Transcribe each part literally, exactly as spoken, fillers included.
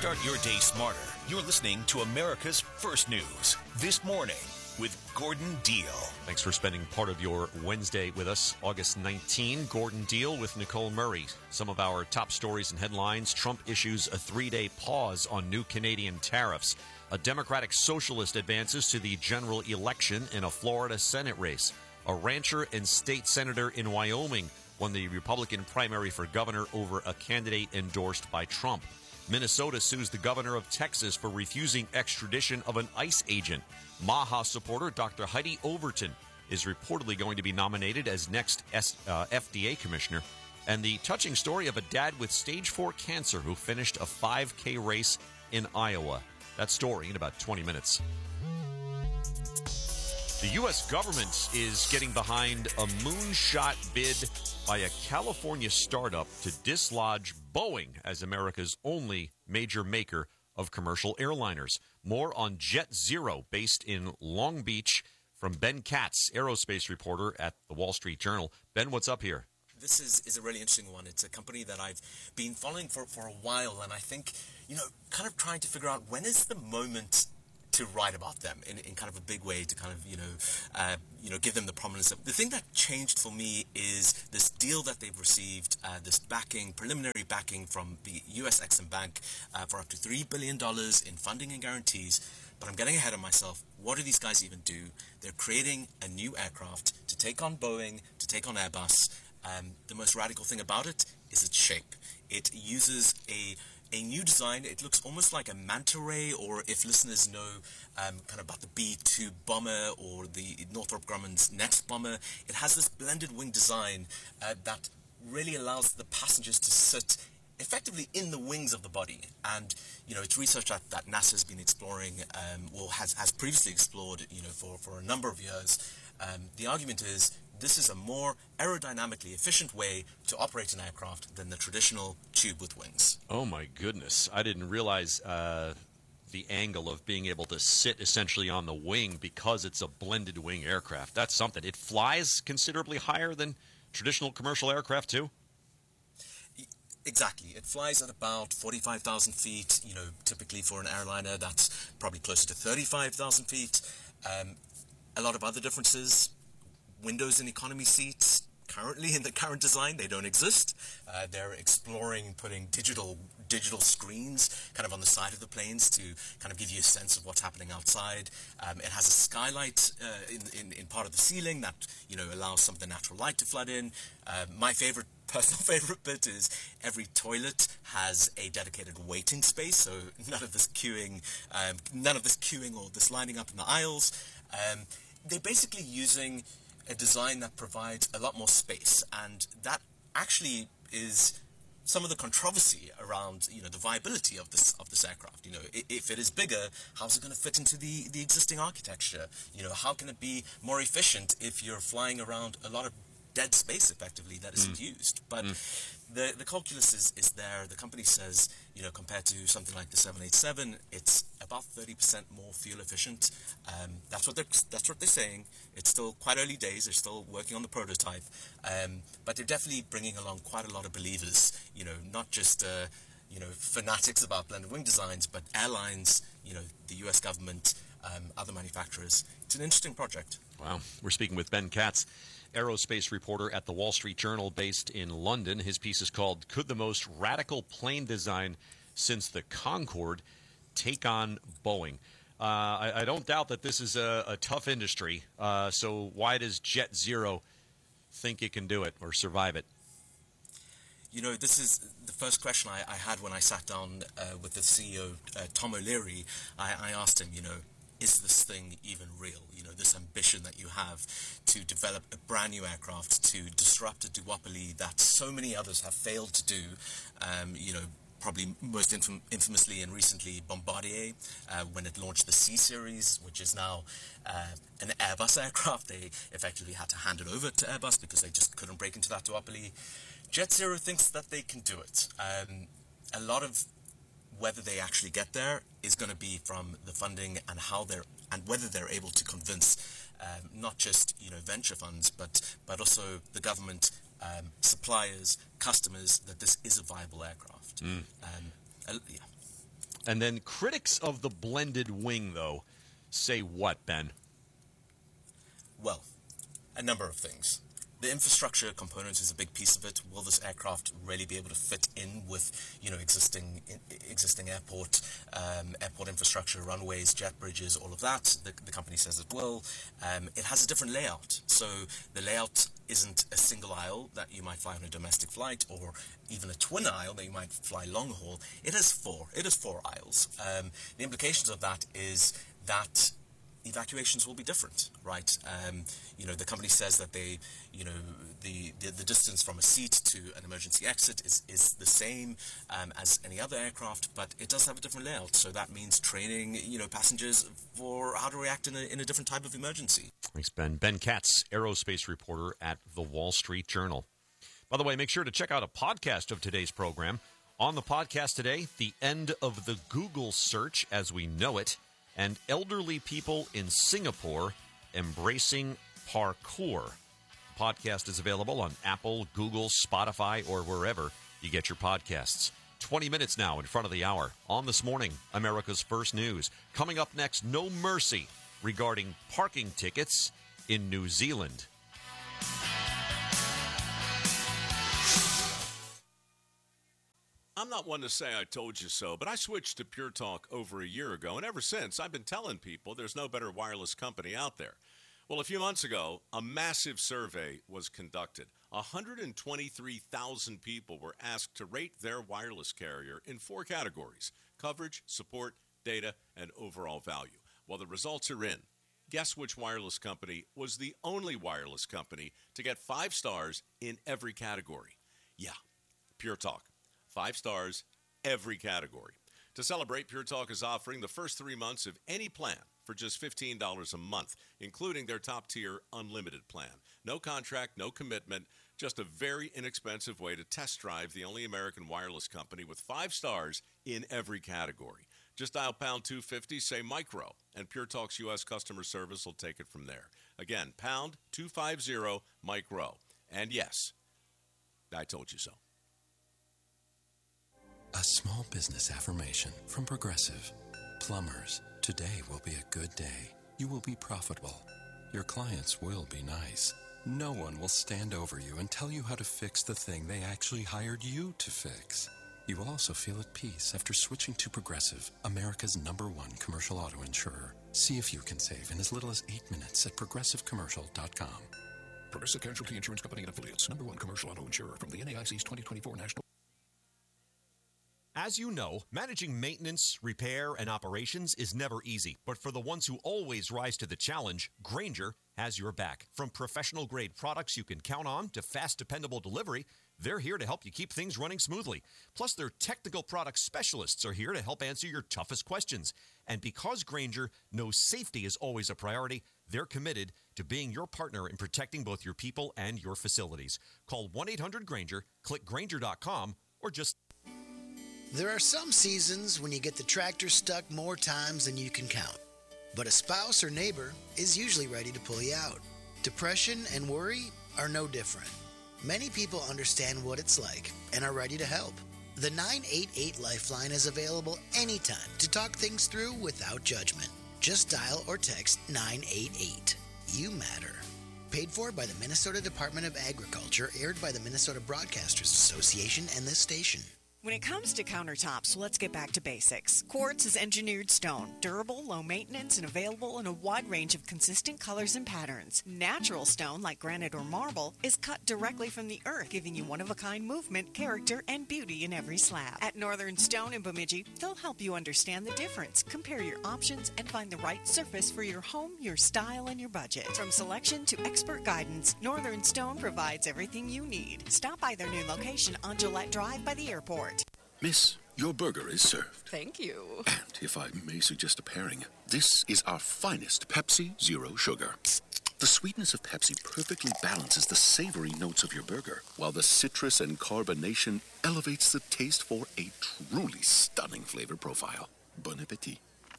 Start your day smarter. You're listening to America's First News. This morning with Gordon Deal. Thanks for spending part of your Wednesday with us. August nineteenth, Gordon Deal with Nicole Murray. Some of our top stories and headlines. Trump issues a three-day pause on new Canadian tariffs. A Democratic Socialist advances to the general election in a Florida Senate race. A rancher and state senator in Wyoming won the Republican primary for governor over a candidate endorsed by Trump. Minnesota sues the governor of Texas for refusing extradition of an ICE agent. Maha supporter Doctor Heidi Overton is reportedly going to be nominated as next S, uh, F D A commissioner. And the touching story of a dad with stage four cancer who finished a five K race in Iowa. That story in about twenty minutes. The U S government is getting behind a moonshot bid by a California startup to dislodge Boeing as America's only major maker of commercial airliners. More on Jet Zero, based in Long Beach, from Ben Katz, aerospace reporter at the Wall Street Journal. Ben, what's up here? This is, is a really interesting one. It's a company that I've been following for, for a while, and I think, you know, kind of trying to figure out when is the moment to write about them in, in kind of a big way, to kind of, you know, uh, you know, give them the prominence. Of. The thing that changed for me is this deal that they've received, uh, this backing, preliminary backing from the U S Exim Bank uh, for up to three billion dollars in funding and guarantees. But I'm getting ahead of myself. What do these guys even do? They're creating a new aircraft to take on Boeing, to take on Airbus. Um, the most radical thing about it is its shape. It uses a A new design. It looks almost like a manta ray, or if listeners know um, kind of about the B two bomber or the Northrop Grumman's next bomber, it has this blended wing design uh, that really allows the passengers to sit effectively in the wings of the body. And, you know, it's research that, that NASA's been exploring, um, or has, has previously explored, you know, for, for a number of years. Um, the argument is this is a more aerodynamically efficient way to operate an aircraft than the traditional tube with wings. Oh, my goodness. I didn't realize uh, the angle of being able to sit essentially on the wing because it's a blended wing aircraft. That's something. It flies considerably higher than traditional commercial aircraft, too? Exactly. It flies at about forty-five thousand feet. You know, typically for an airliner, that's probably closer to thirty-five thousand feet. Um, a lot of other differences. Windows and economy seats, currently in the current design, they don't exist. Uh, they're exploring putting digital digital screens kind of on the side of the planes to kind of give you a sense of what's happening outside. Um, it has a skylight uh, in, in, in part of the ceiling that, you know, allows some of the natural light to flood in. Uh, my favorite personal favorite bit is every toilet has a dedicated waiting space, so none of this queuing, um, none of this queuing or this lining up in the aisles. Um, they're basically using a design that provides a lot more space, and that actually is some of the controversy around, you know, the viability of this of this aircraft. You know, if it is bigger, how's it going to fit into the the existing architecture? You know, how can it be more efficient if you're flying around a lot of dead space effectively that isn't mm. used? But mm. the the calculus is, is there. The company says, you know, compared to something like the seven eighty-seven, it's about thirty percent more fuel efficient. Um, that's what they're that's what they're saying. It's still quite early days. They're still working on the prototype, um, but they're definitely bringing along quite a lot of believers. You know, not just uh, you know fanatics about blended wing designs, but airlines. You know, the U S government, um, other manufacturers. It's an interesting project. Wow, we're speaking with Ben Katz, aerospace reporter at the Wall Street Journal based in London. His piece is called "Could the Most Radical Plane Design Since the Concorde Take on Boeing?" Uh, I, I don't doubt that this is a, a tough industry. Uh, so why does Jet Zero think it can do it or survive it? You know, this is the first question I, I had when I sat down uh, with the C E O, uh, Tom O'Leary. I, I asked him, you know, is this thing even real? You know, this ambition that you have to develop a brand new aircraft to disrupt a duopoly that so many others have failed to do. Um, you know, probably most infam- infamously and recently Bombardier, uh, when it launched the C-Series, which is now uh, an Airbus aircraft. They effectively had to hand it over to Airbus because they just couldn't break into that duopoly. Jet Zero thinks that they can do it. Um, a lot of whether they actually get there is going to be from the funding and how they're and whether they're able to convince um, not just you know venture funds, but but also the government, um, suppliers, customers that this is a viable aircraft. Mm. Um, uh, yeah. And then critics of the blended wing, though, say what, Ben? Well, a number of things. The infrastructure component is a big piece of it. Will this aircraft really be able to fit in with, you know, existing in, existing airport um, airport infrastructure, runways, jet bridges, all of that? The, the company says it will. Um, it has a different layout. So the layout isn't a single aisle that you might fly on a domestic flight, or even a twin aisle that you might fly long haul. It has four. It has four aisles. Um, the implications of that is that evacuations will be different, right? Um, you know, the company says that they, you know, the, the, the distance from a seat to an emergency exit is, is the same um, as any other aircraft, but it does have a different layout. So that means training, you know, passengers for how to react in a, in a different type of emergency. Thanks, Ben. Ben Katz, aerospace reporter at The Wall Street Journal. By the way, make sure to check out a podcast of today's program. On the podcast today, the end of the Google search as we know it, and elderly people in Singapore embracing parkour. The podcast is available on Apple, Google, Spotify, or wherever you get your podcasts. twenty minutes now in front of the hour. On This Morning, America's First News. Coming up next, no mercy regarding parking tickets in New Zealand. I'm not one to say I told you so, but I switched to Pure Talk over a year ago, and ever since, I've been telling people there's no better wireless company out there. Well, a few months ago, a massive survey was conducted. one hundred twenty-three thousand people were asked to rate their wireless carrier in four categories: coverage, support, data, and overall value. Well, the results are in. Guess which wireless company was the only wireless company to get five stars in every category? Yeah, Pure Talk. Five stars, every category. To celebrate, Pure Talk is offering the first three months of any plan for just fifteen dollars a month, including their top-tier unlimited plan. No contract, no commitment, just a very inexpensive way to test drive the only American wireless company with five stars in every category. Just dial pound two fifty, say micro, and Pure Talk's U S customer service will take it from there. Again, pound two fifty, micro. And yes, I told you so. A small business affirmation from Progressive. Plumbers, today will be a good day. You will be profitable. Your clients will be nice. No one will stand over you and tell you how to fix the thing they actually hired you to fix. You will also feel at peace after switching to Progressive, America's number one commercial auto insurer. See if you can save in as little as eight minutes at progressive commercial dot com. Progressive Casualty Insurance Company and Affiliates, number one commercial auto insurer from the N A I C's twenty twenty-four National. As you know, managing maintenance, repair, and operations is never easy. But for the ones who always rise to the challenge, Grainger has your back. From professional-grade products you can count on to fast, dependable delivery, they're here to help you keep things running smoothly. Plus, their technical product specialists are here to help answer your toughest questions. And because Grainger knows safety is always a priority, they're committed to being your partner in protecting both your people and your facilities. Call one eight hundred Grainger, click Grainger dot com, or just... There are some seasons when you get the tractor stuck more times than you can count. But a spouse or neighbor is usually ready to pull you out. Depression and worry are no different. Many people understand what it's like and are ready to help. The nine eight eight Lifeline is available anytime to talk things through without judgment. Just dial or text nine eight eight. You matter. Paid for by the Minnesota Department of Agriculture, aired by the Minnesota Broadcasters Association and this station. When it comes to countertops, let's get back to basics. Quartz is engineered stone, durable, low maintenance, and available in a wide range of consistent colors and patterns. Natural stone, like granite or marble, is cut directly from the earth, giving you one-of-a-kind movement, character, and beauty in every slab. At Northern Stone in Bemidji, they'll help you understand the difference, compare your options, and find the right surface for your home, your style, and your budget. From selection to expert guidance, Northern Stone provides everything you need. Stop by their new location on Gillette Drive by the airport. Miss, your burger is served. Thank you. And if I may suggest a pairing, this is our finest Pepsi Zero Sugar. The sweetness of Pepsi perfectly balances the savory notes of your burger, while the citrus and carbonation elevates the taste for a truly stunning flavor profile. Bon appetit.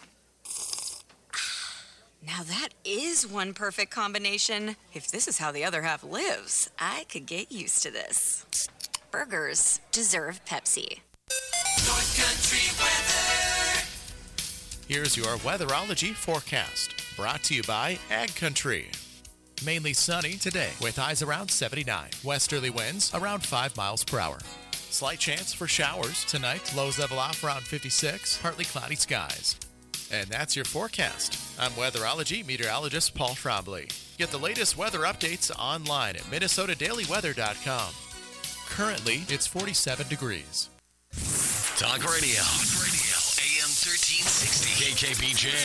Now that is one perfect combination. If this is how the other half lives, I could get used to this. Burgers deserve Pepsi. North Country weather. Here's your weatherology forecast, brought to you by Ag Country. Mainly sunny today with highs around seventy-nine. Westerly winds around five miles per hour. Slight chance for showers tonight. Lows level off around fifty-six. Partly cloudy skies. And that's your forecast. I'm weatherology meteorologist Paul Trombley. Get the latest weather updates online at minnesota daily weather dot com. Currently, it's forty-seven degrees. Talk radio. Talk radio. A M thirteen sixty. K K B J.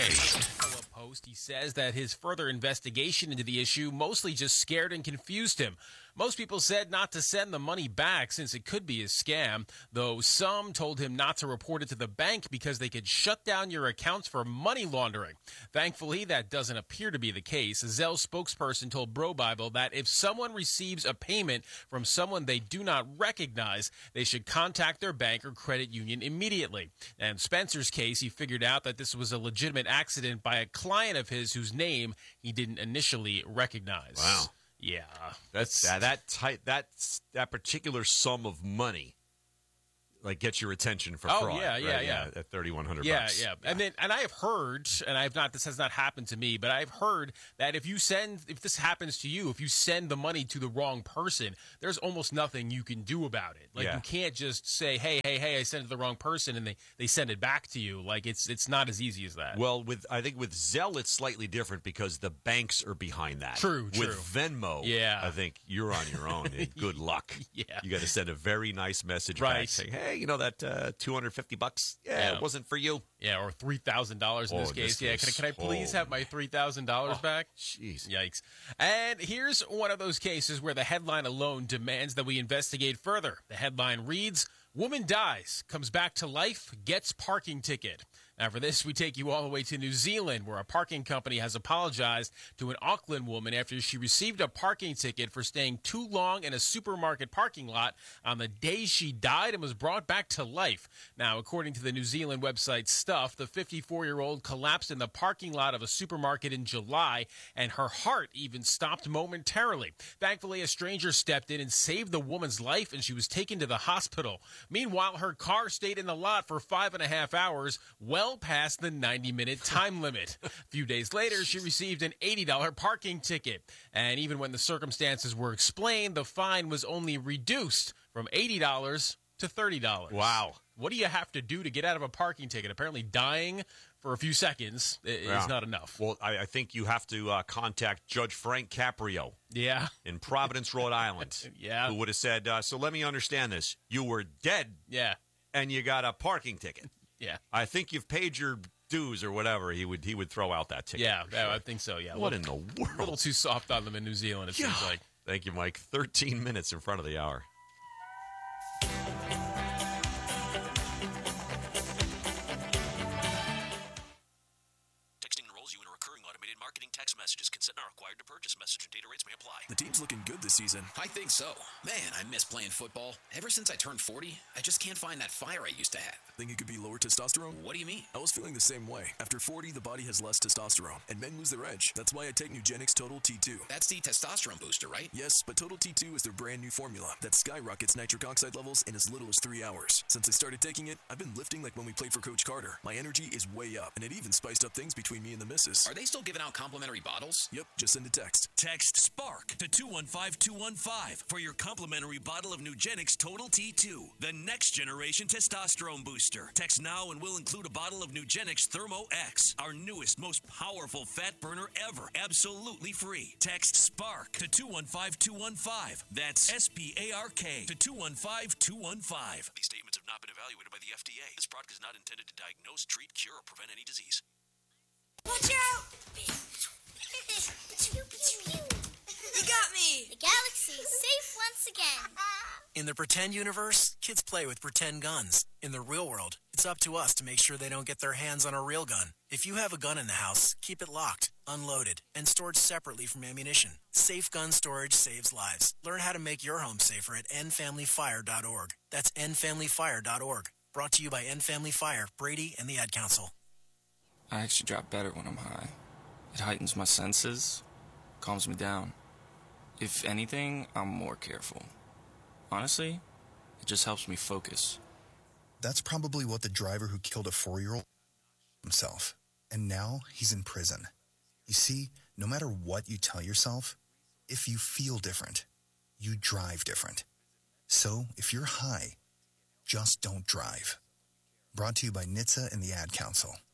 Post, he says that his further investigation into the issue mostly just scared and confused him. Most people said not to send the money back since it could be a scam, though some told him not to report it to the bank because they could shut down your accounts for money laundering. Thankfully, that doesn't appear to be the case. A Zelle spokesperson told Bro Bible that if someone receives a payment from someone they do not recognize, they should contact their bank or credit union immediately. And Spencer's case, he figured out that this was a legitimate accident by a client of his whose name he didn't initially recognize. Wow. Yeah, that's uh, that type that that particular sum of money, like gets your attention for oh, fraud. yeah, yeah, right? yeah, at thirty-one hundred yeah, bucks. Yeah, yeah. And then, and I have heard, and I have not. This has not happened to me, but I've heard that if you send, if this happens to you, if you send the money to the wrong person, there's almost nothing you can do about it. Like yeah. you can't just say, hey, hey, hey, I sent it to the wrong person, and they they send it back to you. Like it's it's not as easy as that. Well, with I think with Zelle it's slightly different because the banks are behind that. True, with true. Venmo, yeah, I think you're on your own. Good luck. Yeah, you got to send a very nice message right. back saying, hey, you know that uh, two hundred fifty bucks? Yeah, yeah, it wasn't for you. Yeah, or three thousand dollars in oh, this case. This yeah, can, can I please oh. have my three thousand dollars oh, back? Jeez. Yikes. And here's one of those cases where the headline alone demands that we investigate further. The headline reads, Woman dies, comes back to life, gets parking ticket. Now, for this, we take you all the way to New Zealand, where a parking company has apologized to an Auckland woman after she received a parking ticket for staying too long in a supermarket parking lot on the day she died and was brought back to life. Now, according to the New Zealand website Stuff, the fifty-four-year-old collapsed in the parking lot of a supermarket in July, and her heart even stopped momentarily. Thankfully, a stranger stepped in and saved the woman's life, and she was taken to the hospital. Meanwhile, her car stayed in the lot for five and a half hours, well past the ninety-minute time limit. A few days later, she received an eighty dollars parking ticket. And even when the circumstances were explained, the fine was only reduced from eighty dollars to thirty dollars. Wow. What do you have to do to get out of a parking ticket? Apparently dying for a few seconds is yeah. not enough. Well, I, I think you have to uh, contact Judge Frank Caprio. Yeah. In Providence, Rhode Island. yeah. Who would have said, uh, so let me understand this. You were dead. Yeah. And you got a parking ticket. Yeah. I think you've paid your dues or whatever. He would he would throw out that ticket. Yeah, sure. I think so, yeah. What little, in the world? A little too soft on them in New Zealand, it yeah. seems like. Thank you, Mike. thirteen minutes in front of the hour. Marketing text messages consent are required to purchase. Message and data rates may apply. The team's looking good this season. I think so. Man, I miss playing football. Ever since I turned forty, I just can't find that fire I used to have. Think it could be lower testosterone? What do you mean? I was feeling the same way. After forty, the body has less testosterone, and men lose their edge. That's why I take Nugenix Total T two. That's the testosterone booster, right? Yes, but Total T two is their brand new formula that skyrockets nitric oxide levels in as little as three hours. Since I started taking it, I've been lifting like when we played for Coach Carter. My energy is way up, and it even spiced up things between me and the missus. Are they still giving out complimentary bottles? Yep, just send a text. Text SPARK to two one five two one five for your complimentary bottle of Nugenix Total T two, the next generation testosterone booster. Text now and we'll include a bottle of Nugenix Thermo X, our newest, most powerful fat burner ever, absolutely free. Text SPARK to two one five two one five. That's S P A R K to two one five two one five. These statements have not been evaluated by the F D A. This product is not intended to diagnose, treat, cure, or prevent any disease. Watch out! You got me! The galaxy is safe once again. In the pretend universe, kids play with pretend guns. In the real world, it's up to us to make sure they don't get their hands on a real gun. If you have a gun in the house, keep it locked, unloaded, and stored separately from ammunition. Safe gun storage saves lives. Learn how to make your home safer at end family fire dot org. That's end family fire dot org. Brought to you by End Family Fire, Brady, and the Ad Council. I actually drop better when I'm high. It heightens my senses, calms me down. If anything, I'm more careful. Honestly, it just helps me focus. That's probably what the driver who killed a four-year-old... himself, and now he's in prison. You see, no matter what you tell yourself, if you feel different, you drive different. So, if you're high, just don't drive. Brought to you by N H T S A and the Ad Council.